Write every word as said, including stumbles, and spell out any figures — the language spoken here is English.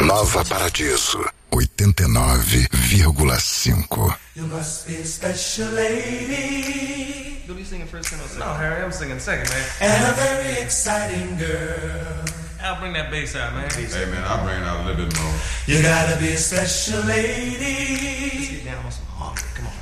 Nova Paradiso, oitenta e nove vírgula cinco. You must be a special lady. You'll be singing first and second. No, Harry, I'm singing second, man. And a very exciting girl. I'll bring that bass out, man. Hey, man, I'll bring it out a little bit more. You gotta be a special lady. Let's get down on some harmony. Come on.